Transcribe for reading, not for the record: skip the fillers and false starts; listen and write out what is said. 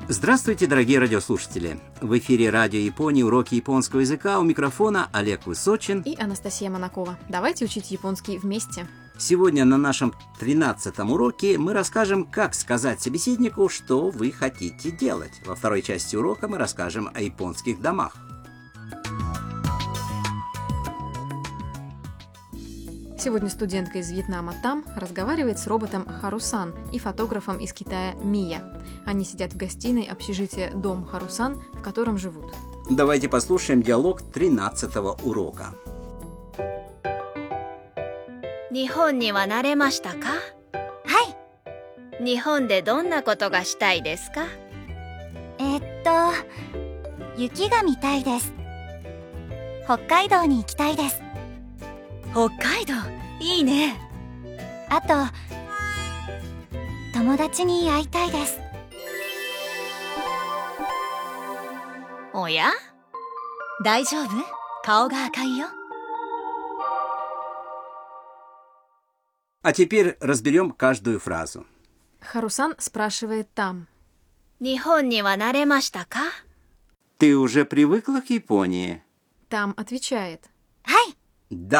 Здравствуйте, дорогие радиослушатели! В эфире Радио Японии, уроки японского языка. У микрофона Олег Высочин и Анастасия Монакова. Давайте учить японский вместе. Сегодня на нашем 13-м уроке мы расскажем, как сказать собеседнику, что вы хотите делать. Во второй части урока мы расскажем о японских домах. Сегодня студентка из Вьетнама Там разговаривает с роботом Харусан и фотографом из Китая Мия. Они сидят в гостиной общежития Дом Харусан, в котором живут. Давайте послушаем диалог 13-го урока. 日本には慣れましたか？ はい。 日本でどんなことがしたいですか？ 雪が見たいです。北海道に行きたいです。 北海道、いいね。 あと、友達に会いたいです。 おや？ 大丈夫？顔が赤いよ。 А теперь разберем каждую фразу. Харусан спрашивает Там. 日本には慣れましたか？ Ты уже привыкла к Японии? Там отвечает. はい。 Да.